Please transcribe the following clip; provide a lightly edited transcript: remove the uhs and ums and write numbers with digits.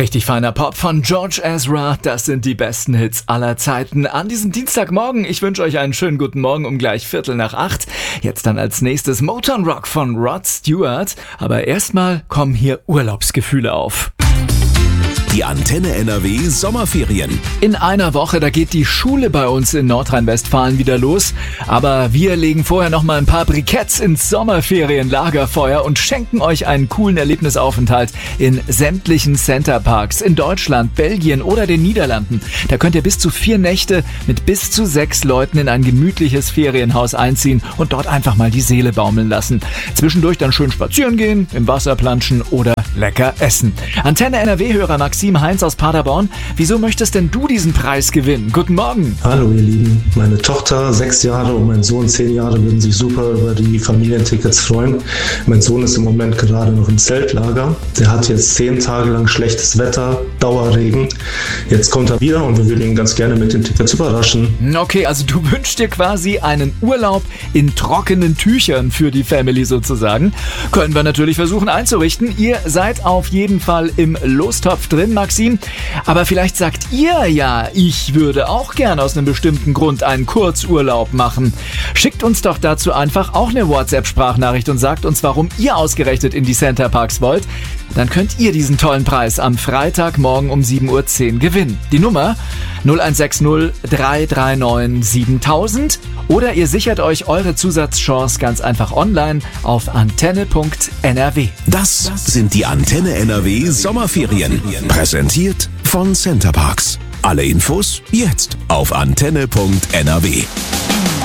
Richtig feiner Pop von George Ezra, das sind die besten Hits aller Zeiten. An diesem Dienstagmorgen, ich wünsche euch einen schönen guten Morgen um gleich 7:45. Jetzt dann als nächstes Motown Rock von Rod Stewart. Aber erstmal kommen hier Urlaubsgefühle auf. Die Antenne NRW Sommerferien. In einer Woche, da geht die Schule bei uns in Nordrhein-Westfalen wieder los. Aber wir legen vorher noch mal ein paar Briketts ins Sommerferien-Lagerfeuer und schenken euch einen coolen Erlebnisaufenthalt in sämtlichen Centerparks in Deutschland, Belgien oder den Niederlanden. Da könnt ihr bis zu 4 Nächte mit bis zu 6 Leuten in ein gemütliches Ferienhaus einziehen und dort einfach mal die Seele baumeln lassen. Zwischendurch dann schön spazieren gehen, im Wasser planschen oder lecker essen. Antenne NRW-Hörer Maxim Heinz aus Paderborn, wieso möchtest denn du diesen Preis gewinnen? Guten Morgen. Hallo ihr Lieben, meine Tochter 6 Jahre und mein Sohn 10 Jahre würden sich super über die Familientickets freuen. Mein Sohn ist im Moment gerade noch im Zeltlager. Der hat jetzt 10 Tage lang schlechtes Wetter, Dauerregen. Jetzt kommt er wieder und wir würden ihn ganz gerne mit den Tickets überraschen. Okay, also du wünschst dir quasi einen Urlaub in trockenen Tüchern für die Family sozusagen. Können wir natürlich versuchen einzurichten. Ihr seid auf jeden Fall im Lostopf drin, Maxim. Aber vielleicht sagt ihr ja, ich würde auch gerne aus einem bestimmten Grund einen Kurzurlaub machen. Schickt uns doch dazu einfach auch eine WhatsApp-Sprachnachricht und sagt uns, warum ihr ausgerechnet in die Centerparks wollt. Dann könnt ihr diesen tollen Preis am Freitagmorgen um 7:10 Uhr gewinnen. Die Nummer 0160 339 7000 oder ihr sichert euch eure Zusatzchance ganz einfach online auf antenne.nrw. Das sind die Antenne NRW Sommerferien. Präsentiert von Centerparks. Alle Infos jetzt auf antenne.nrw.